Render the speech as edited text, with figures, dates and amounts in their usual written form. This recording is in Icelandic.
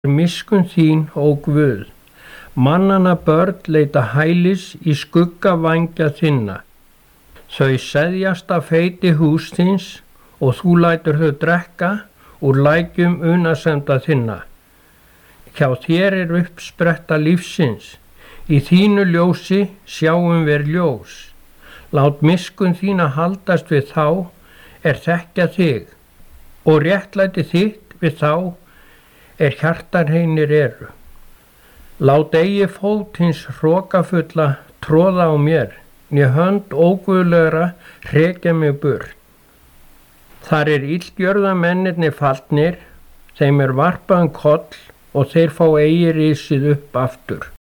Miskunn þín, ó Guð, mannanna börn leita hælis í skugga vængja þinna. Þau seðjast af feiti hús þíns og þú lætur þau drekka úr lækjum unasemda þinna. Hjá þér uppspretta lífsins, í þínu ljósi sjáum við ljós. Lát miskunn þína haldast við þá þekkja þig og réttlæti þitt við þá hjartarhreinir eru. Lát eigi fót hins hrokafulla troða á mér, né hönd óguðlegra hrekja mig burt. Þar illgjörða mennirnir fallnir, þeim varpað koll og þeir fá eigi risið upp aftur.